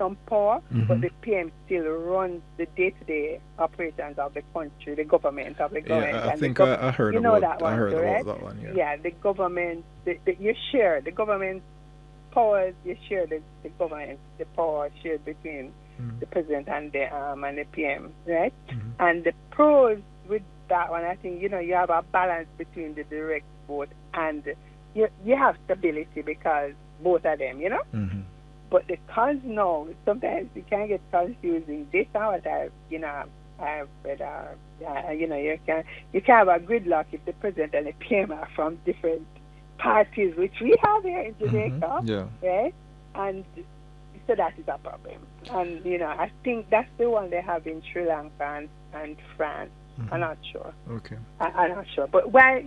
some power, but the PM still runs the day-to-day operations of the country, the government of the government. Yeah, I And the think I heard you know about that one, correct? that one. Yeah. Yeah, the government, you share the government powers. You share the government, the power shared between the president and the PM, right? And the pros with that one, I think you have a balance between the direct vote and you have stability because both of them, But the cons now, sometimes you can get confusing. This and what I've read, you can have a gridlock if the president and the PM are from different parties, which we have here in Jamaica, right? And so that is a problem. And I think that's the one they have in Sri Lanka and France. I'm not sure. Okay. I'm not sure. But why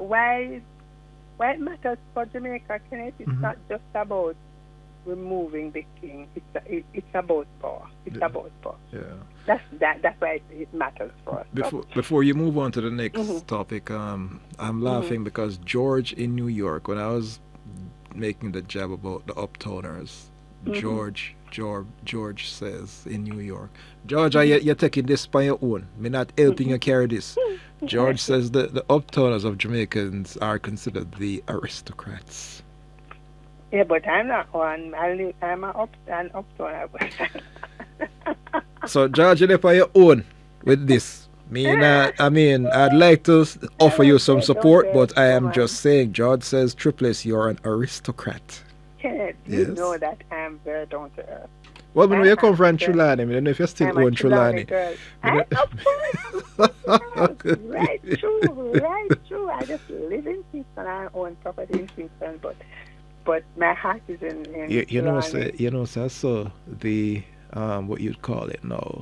it matters for Jamaica, Kenneth? It's not just about removing the king. It's about power. It's about power. Yeah. That's why it matters for us. Before you move on to the next topic, I'm laughing because George in New York, when I was making the jab about the uptowners, George says in New York, George, you're taking this by your own. Me not helping you carry this. George says the uptowners of Jamaicans are considered the aristocrats. Yeah, but I'm not one. I'm an uptowner. So George, you're by your own with this. I'd like to offer you some support, but I am just saying, George says, Triple S, you're an aristocrat. Kenneth, you know that I'm very down to earth. Well, when you come from Trulani, I don't know if you still own Trulani. Right, true. I just live in Kingston. I own property in Kingston, but my heart is in Trulani. So the what you'd call it now,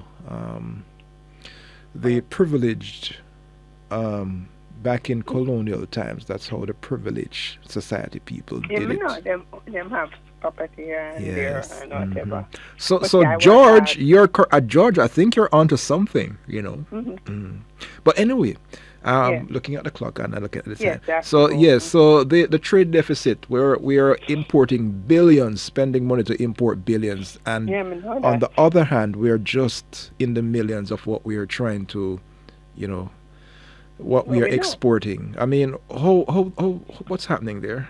the privileged, back in colonial times, that's how the privileged society people did it. Them have property here and there and whatever. So George, George, I think you're onto something, But anyway, looking at the clock and I look at the time. So the trade deficit, we are importing billions, spending money to import billions, and on the other hand, we're just in the millions of what we are trying to, what we are exporting. I mean, what's happening there?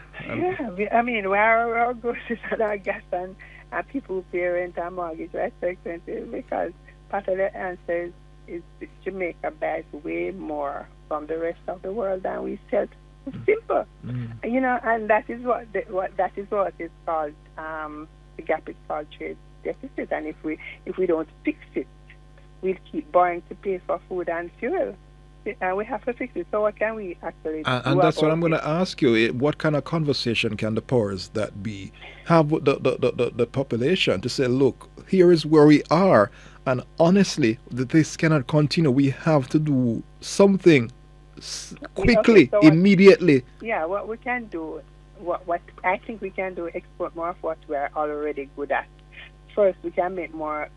Our groceries and our gas and people who pay rent and mortgage are so expensive because part of the answer is Jamaica buys way more from the rest of the world than we sell. It's simple, and that is what is called the gap is called trade deficit. And if we don't fix it, we'll keep borrowing to pay for food and fuel. And we have to fix it. So what can we actually do? And that's what I'm going to ask you. What kind of conversation can the powers that be have with the population to say, look, here is where we are, and honestly, this cannot continue. We have to do something quickly, immediately. What we can do, what I think we can do, export more of what we're already good at. First, we can make more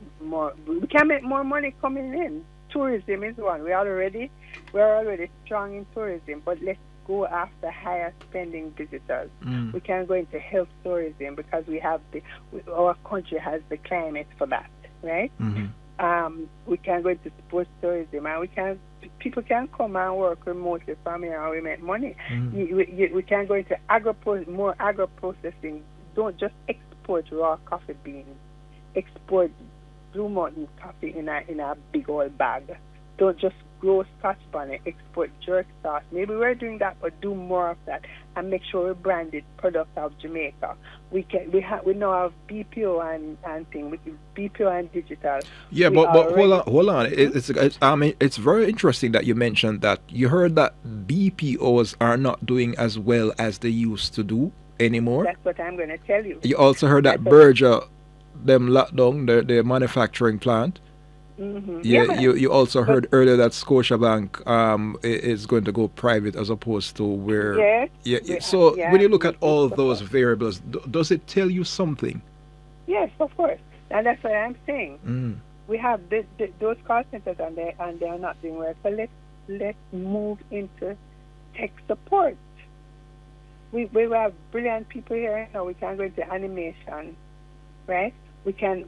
money coming in. Tourism is one. We're already strong in tourism, but let's go after higher spending visitors. We can go into health tourism because our country has the climate for that, right? We can go into sports tourism, and people can come and work remotely from here and we make money. We can go into more agro processing. Don't just export raw coffee beans. Export Blue Mountain coffee in a big old bag. Don't just grow Scotch bonnet, export jerk sauce. Maybe we're doing that, but do more of that and make sure we brand it product of Jamaica. We now have BPO and thing, which is BPO and digital. Yeah, but hold on. It's very interesting that you mentioned that. You heard that BPOs are not doing as well as they used to do anymore. That's what I'm going to tell you. You also heard that Berger them locked down their manufacturing plant. You also heard earlier that Scotiabank is going to go private as opposed to where. So when you look at all those variables, does it tell you something? Yes, of course, and that's what I'm saying. We have those call centers and they are not doing well. So let's move into tech support. We have brilliant people here. We can go into animation, right? We can